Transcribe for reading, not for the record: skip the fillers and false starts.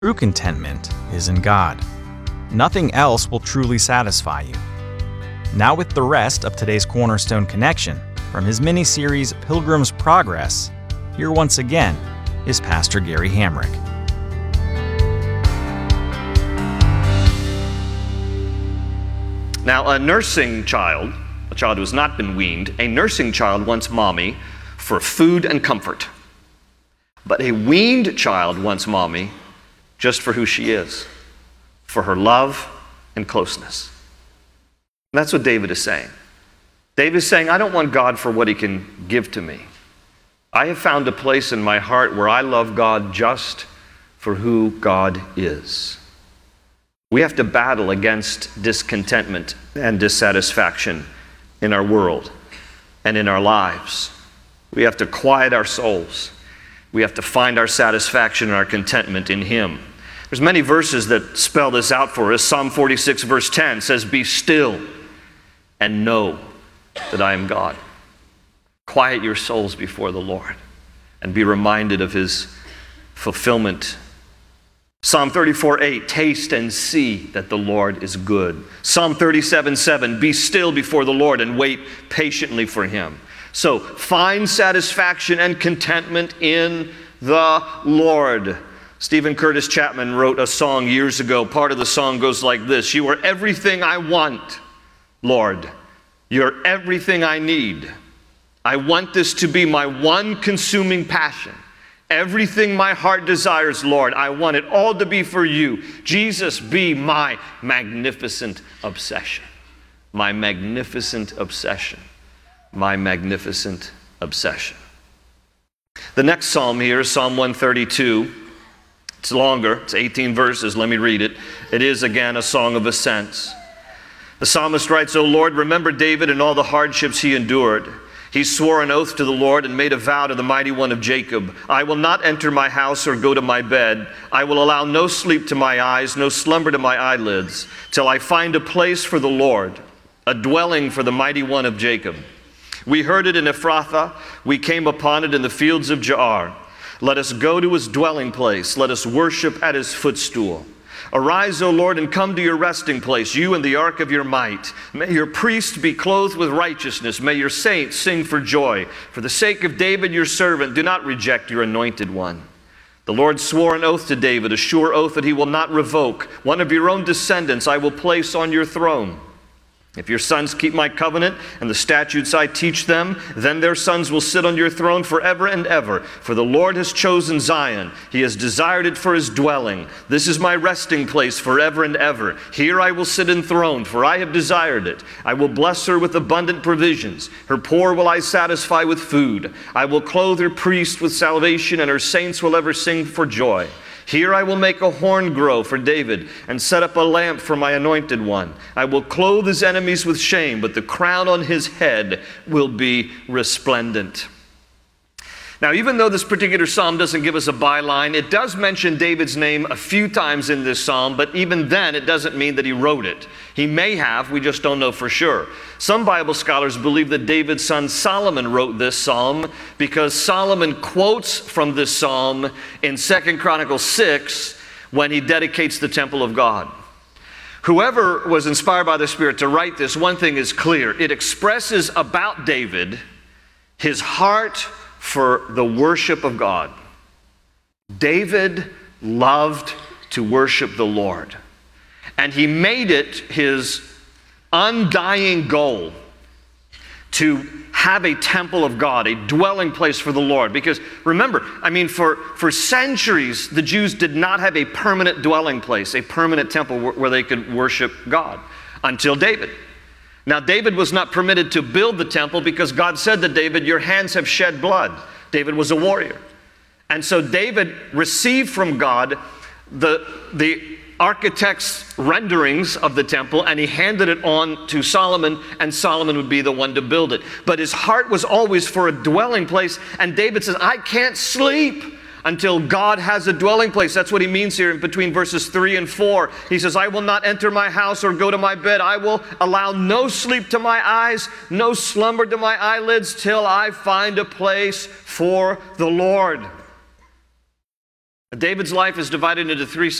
True contentment is in God. Nothing else will truly satisfy you. Now with the rest of today's Cornerstone Connection, from his mini-series Pilgrim's Progress, here once again is Pastor Gary Hamrick. Now, a nursing child, a child who has not been weaned, a nursing child wants mommy for food and comfort. But a weaned child wants mommy just for who she is, for her love and closeness. And that's what David is saying. David is saying, I don't want God for what he can give to me. I have found a place in my heart where I love God just for who God is. We have to battle against discontentment and dissatisfaction in our world and in our lives. We have to quiet our souls. We have to find our satisfaction and our contentment in Him. There's many verses that spell this out for us. Psalm 46 verse 10 says, "Be still and know that I am God." Quiet your souls before the Lord and be reminded of His fulfillment. Psalm 34:8, "Taste and see that the Lord is good." Psalm 37:7, "Be still before the Lord and wait patiently for Him." So find satisfaction and contentment in the Lord. Stephen Curtis Chapman wrote a song years ago. Part of the song goes like this: "You are everything I want, Lord. You're everything I need. I want this to be my one consuming passion. Everything my heart desires, Lord, I want it all to be for you. Jesus, be my magnificent obsession." My magnificent obsession. My magnificent obsession. The next psalm here is Psalm 132. It's longer. It's 18 verses. Let me read it. It is, again, a song of ascents. The psalmist writes, "O Lord, remember David and all the hardships he endured. He swore an oath to the Lord and made a vow to the Mighty One of Jacob. I will not enter my house or go to my bed. I will allow no sleep to my eyes, no slumber to my eyelids, till I find a place for the Lord, a dwelling for the Mighty One of Jacob. We heard it in Ephrathah. We came upon it in the fields of Jaar. Let us go to his dwelling place. Let us worship at his footstool. Arise, O Lord, and come to your resting place, you and the ark of your might. May your priests be clothed with righteousness. May your saints sing for joy. For the sake of David, your servant, do not reject your anointed one. The Lord swore an oath to David, a sure oath that he will not revoke. One of your own descendants I will place on your throne. If your sons keep my covenant and the statutes I teach them, then their sons will sit on your throne forever and ever. For the Lord has chosen Zion. He has desired it for his dwelling. This is my resting place forever and ever. Here I will sit enthroned, for I have desired it. I will bless her with abundant provisions. Her poor will I satisfy with food. I will clothe her priests with salvation, and her saints will ever sing for joy. Here I will make a horn grow for David and set up a lamp for my anointed one. I will clothe his enemies with shame, but the crown on his head will be resplendent." Now, even though this particular psalm doesn't give us a byline, it does mention David's name a few times in this psalm, but even then it doesn't mean that he wrote it. He may have, we just don't know for sure. Some Bible scholars believe that David's son Solomon wrote this psalm because Solomon quotes from this psalm in 2 Chronicles 6 when he dedicates the temple of God. Whoever was inspired by the Spirit to write this, one thing is clear. It expresses about David his heart for the worship of God. David loved to worship the Lord, and he made it his undying goal to have a temple of God, a dwelling place for the Lord. Because remember, for centuries, the Jews did not have a permanent dwelling place, a permanent temple where they could worship God until David. Now, David was not permitted to build the temple because God said to David, "Your hands have shed blood." David was a warrior. And so David received from God the architect's renderings of the temple, and he handed it on to Solomon, and Solomon would be the one to build it. But his heart was always for a dwelling place, and David says, "I can't sleep until God has a dwelling place." That's what he means here in between verses 3 and 4. He says, "I will not enter my house or go to my bed. I will allow no sleep to my eyes, no slumber to my eyelids, till I find a place for the Lord." David's life is divided into three